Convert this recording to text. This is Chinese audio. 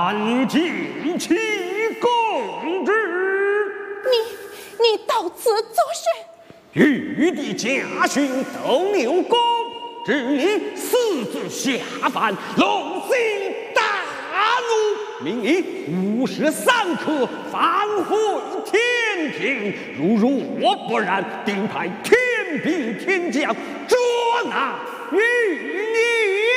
参见其公之。 你到此做甚？ 玉帝家训斗牛公，致你私自下凡，龙心大怒，命你53刻返回天庭。若不然，定派天兵天将捉拿于你。